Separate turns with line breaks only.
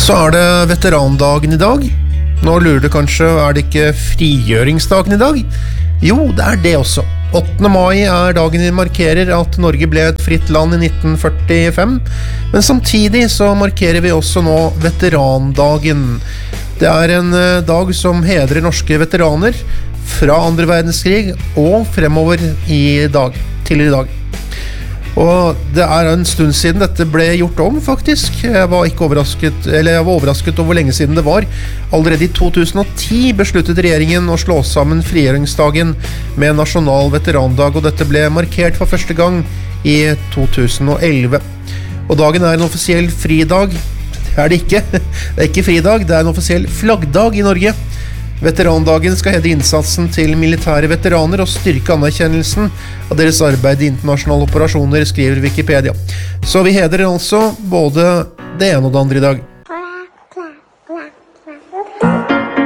Så det veterandagen i dag. Nå lurer du kanskje, det ikke frigjøringsdagen i dag? Jo, det det også. 8. mai dagen vi markerer at Norge ble et fritt land i 1945, men samtidig så markerer vi også nå veterandagen. Det en dag som hedrer norske veteraner fra andre verdenskrig og fremover til i dag. Og det en stund siden dette ble gjort om, faktisk. Jeg var overrasket over hvor lenge siden det var. Allerede i 2010 besluttet regjeringen å slå sammen frigjøringsdagen med nasjonal veterandag, og dette ble markert for første gang i 2011. Og dagen en offisiell fridag. Det ikke. Det ikke fridag, det en offisiell flaggdag i Norge. Veterandagen skal hedre innsatsen til militære veteraner og styrke anerkjennelsen av deres arbeid i internasjonale operasjoner, skriver Wikipedia. Så vi hedrer altså både det ene og det andre i dag.